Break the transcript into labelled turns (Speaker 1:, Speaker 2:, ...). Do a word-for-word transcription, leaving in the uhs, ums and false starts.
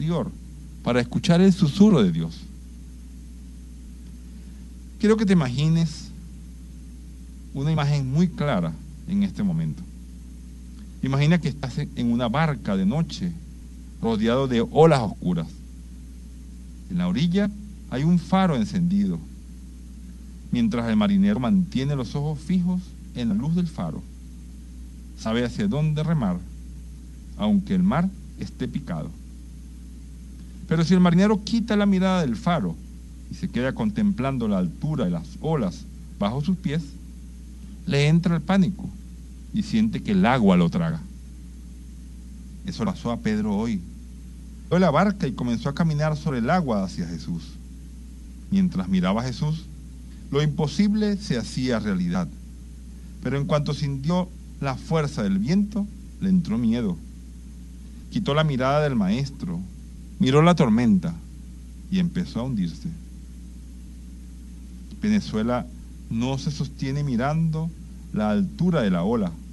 Speaker 1: interior para escuchar el susurro de Dios. Quiero que te imagines una imagen muy clara en este momento. Imagina que estás en una barca de noche, rodeado de olas oscuras. En la orilla hay un faro encendido, mientras el marinero mantiene los ojos fijos en la luz del faro. Sabe hacia dónde remar, aunque el mar esté picado. Pero si el marinero quita la mirada del faro y se queda contemplando la altura de las olas bajo sus pies, le entra el pánico y siente que el agua lo traga. Eso pasó a Pedro hoy. Fue la barca y comenzó a caminar sobre el agua hacia Jesús. Mientras miraba a Jesús, lo imposible se hacía realidad. Pero en cuanto sintió la fuerza del viento, le entró miedo. Quitó la mirada del maestro, miró la tormenta y empezó a hundirse. Venezuela no se sostiene mirando la altura de la ola,